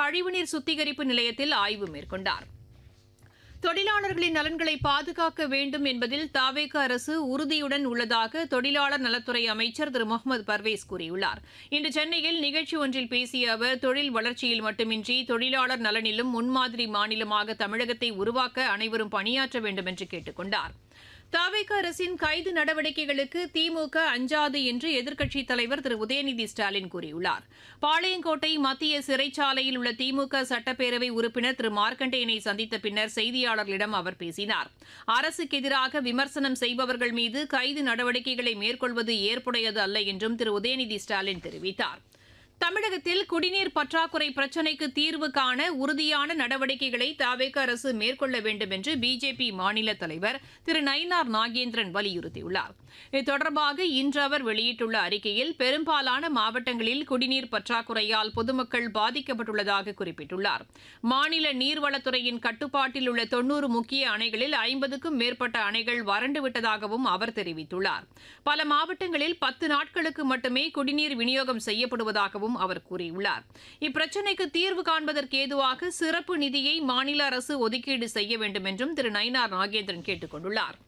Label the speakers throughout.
Speaker 1: கழிவுநீர் சுத்திகரிப்பு நிலையத்தில் ஆய்வு மேற்கொண்டார். தொழிலாளர்களின் நலன்களை பாதுகாக்க வேண்டும் என்பதில் தவேக அரசு உறுதியுடன் உள்ளதாக தொழிலாளர் நலத்துறை அமைச்சர் திரு முகமது பர்வேஸ் கூறியுள்ளார். இன்று சென்னையில் நிகழ்ச்சி ஒன்றில் பேசிய அவர், தொழில் வளர்ச்சியில் மட்டுமின்றி தொழிலாளர் நலனிலும் முன்மாதிரி மாநிலமாக தமிழகத்தை உருவாக்க அனைவரும் பணியாற்ற வேண்டும் என்று கேட்டுக் கொண்டார். தவேக அரசின் கைது நடவடிக்கைகளுக்கு திமுக அஞ்சாது என்று எதிர்க்கட்சித் தலைவர் திரு உதயநிதி ஸ்டாலின் கூறியுள்ளார். பாளையங்கோட்டை மத்திய சிறைச்சாலையில் உள்ள திமுக சட்டப்பேரவை உறுப்பினர் திரு மார்க்கண்டேயனை சந்தித்த பின்னர் செய்தியாளர்களிடம் அவர் பேசினார். அரசுக்கு எதிராக விமர்சனம் செய்பவர்கள் மீது கைது நடவடிக்கைகளை மேற்கொள்வது ஏற்புடையது அல்ல என்றும் திரு உதயநிதி ஸ்டாலின் தெரிவித்தார். தமிழகத்தில் குடிநீர் பற்றாக்குறை பிரச்சினைக்கு தீர்வு காண உறுதியான நடவடிக்கைகளை தவேக அரசு மேற்கொள்ள வேண்டும் என்று பிஜேபி மாநில தலைவர் திரு நயினார் நாகேந்திரன் வலியுறுத்தியுள்ளார். இது தொடர்பாக இன்று அவர் வெளியிட்டுள்ள அறிக்கையில், பெரும்பாலான மாவட்டங்களில் குடிநீர் பற்றாக்குறையால் பொதுமக்கள் பாதிக்கப்பட்டுள்ளதாக குறிப்பிட்டுள்ளார். மாநில நீர்வளத்துறையின் கட்டுப்பாட்டில் உள்ள 90 முக்கிய அணைகளில் 50க்கும் மேற்பட்ட அணைகள் வறண்டு விட்டதாகவும் அவர் தெரிவித்துள்ளார். பல மாவட்டங்களில் 10 நாட்களுக்கு மட்டுமே குடிநீர் விநியோகம் செய்யப்படுவதாகவும் அவர் கூறியுள்ளார். இப்பிரச்சினைக்கு தீர்வு காண்பதற்கு ஏதுவாக சிறப்பு நிதியை மாநில அரசு ஒதுக்கீடு செய்ய வேண்டும் என்றும் திரு நயினார் நாகேந்திரன் கேட்டுக் கொண்டுள்ளார்.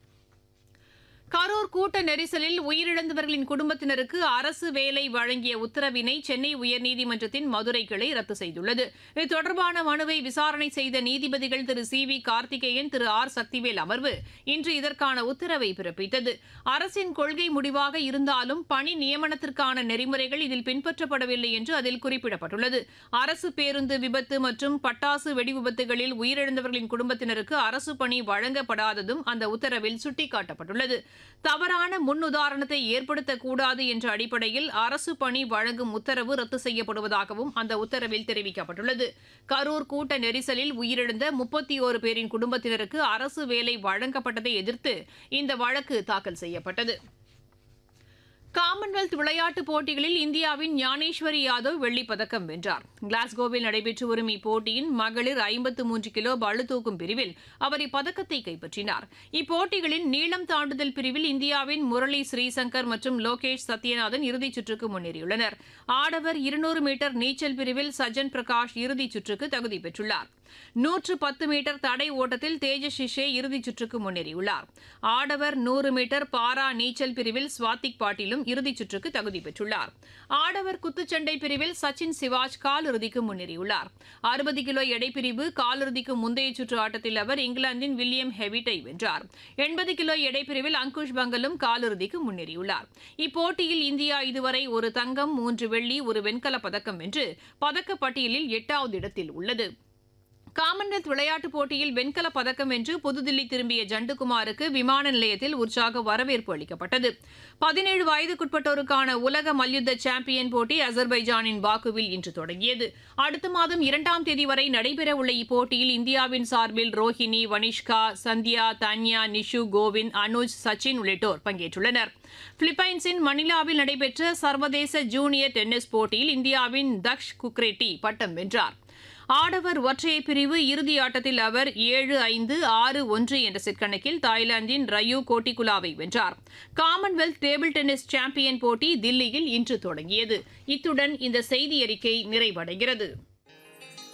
Speaker 1: கரூர் கூட்ட நெரிசலில் உயிரிழந்தவர்களின் குடும்பத்தினருக்கு அரசு வேலை வழங்கிய உத்தரவினை சென்னை உயர்நீதிமன்றத்தின் மதுரை கிளை ரத்து செய்துள்ளது. இது தொடர்பான மனுவை விசாரணை செய்த நீதிபதிகள் திரு சி வி கார்த்திகேயன், திரு ஆர் சக்திவேல் அமர்வு இன்று இதற்கான உத்தரவை பிறப்பித்தது. அரசின் கொள்கை முடிவாக இருந்தாலும் பணி நியமனத்திற்கான நெறிமுறைகள் இதில் பின்பற்றப்படவில்லை என்று அதில் குறிப்பிடப்பட்டுள்ளது. அரசு பேருந்து விபத்து மற்றும் பட்டாசு வெடிவிபத்துகளில் உயிரிழந்தவர்களின் குடும்பத்தினருக்கு அரசு பணி வழங்கப்படாததும் அந்த உத்தரவில் சுட்டிக்காட்டப்பட்டுள்ளது. தவறான முன்னுதாரணத்தை ஏற்படுத்தக்கூடாது என்ற அடிப்படையில் அரசு பணி வழங்கும் உத்தரவு ரத்து செய்யப்படுவதாகவும் அந்த உத்தரவில் தெரிவிக்கப்பட்டுள்ளது. கரூர் கூட்ட நெரிசலில் உயிரிழந்த 31 பேரின் குடும்பத்தினருக்கு அரசு வேலை வழங்கப்பட்டதை எதிர்த்து இந்த வழக்கு தாக்கல் செய்யப்பட்டது. காமன்வெல்த் விளையாட்டுப் போட்டிகளில் இந்தியாவின் ஞானேஸ்வரி யாதவ் வெள்ளிப் பதக்கம் வென்றார். கிளாஸ்கோவில் நடைபெற்று வரும் இப்போட்டியின் மகளிர் 53 கிலோ பளுதூக்கும் பிரிவில் அவர் இப்பதக்கத்தை கைப்பற்றினார். இப்போட்டிகளின் நீளம் தாண்டுதல் பிரிவில் இந்தியாவின் முரளி ஸ்ரீசங்கர் மற்றும் லோகேஷ் சத்யநாதன் இறுதிச் சுற்றுக்கு முன்னேறியுள்ளனர். ஆடவர் 200 மீட்டர் நீச்சல் பிரிவில் சஜன் பிரகாஷ் இறுதிச் சுற்றுக்கு தகுதி பெற்றுள்ளார். 110 மீட்டர் தடை ஓட்டத்தில் தேஜஸ் ஷிஷே இறுதிச் சுற்றுக்கு முன்னேறியுள்ளார். ஆடவர் 100 மீட்டர் பாரா நீச்சல் பிரிவில் ஸ்வாதிக் பாட்டீலும் இறுதிச் சுற்றுக்கு தகுதி பெற்றுள்ளார். ஆடவர் குத்துச்சண்டை பிரிவில் சச்சின் சிவாஜ் காலிறுதிக்கு முன்னேறியுள்ளார். 60 கிலோ எடைப்பிரிவு காலிறுதிக்கு முந்தைய சுற்று ஆட்டத்தில் அவர் இங்கிலாந்தின் வில்லியம் ஹெவிட்டை வென்றார். 80 கிலோ எடைப்பிரிவில் அங்குஷ் பங்கலும் காலிறுதிக்கு முன்னேறியுள்ளார். இப்போட்டியில் இந்தியா இதுவரை ஒரு தங்கம், 3 வெள்ளி, 1 வெண்கலப் பதக்கம் வென்று பதக்கப்பட்டியலில் 8வது இடத்தில் உள்ளது. காமன்வெல்த் விளையாட்டுப் போட்டியில் வெண்கலப் பதக்கம் வென்று புதுதில்லி திரும்பிய ஜண்டுகுமாருக்கு விமான நிலையத்தில் உற்சாக வரவேற்பு அளிக்கப்பட்டது. 17 வயதுக்குட்பட்டோருக்கான உலக மல்யுத்த சாம்பியன் போட்டி அசர்பைஜானின் பாக்குவில் இன்று தொடங்கியது. அடுத்த மாதம் 2ஆம் தேதி வரை நடைபெறவுள்ள இப்போட்டியில் இந்தியாவின் சார்பில் ரோஹினி, வனிஷ்கா, சந்தியா, தான்யா, நிஷு, கோவிந்த், அனுஜ், சச்சின் உள்ளிட்டோர் பங்கேற்றுள்ளனர். பிலிப்பைன்ஸின் மணிலாவில் நடைபெற்ற சர்வதேச ஜூனியர் டென்னிஸ் போட்டியில் இந்தியாவின் தக்ஷ் குக்ரெட்டி பட்டம் வென்றார். ஆடவர் ஒற்றையர் பிரிவு இறுதி ஆட்டத்தில் அவர் 7-5, 6-1 என்ற செட் கணக்கில் தாய்லாந்தின் ரயூ கோட்டிகுலாவை வென்றார். காமன்வெல்த் டேபிள் டென்னிஸ் சாம்பியன் போட்டி தில்லியில் இன்று தொடங்கியது. இத்துடன் இந்த செய்தியறிக்கை நிறைவடைகிறது.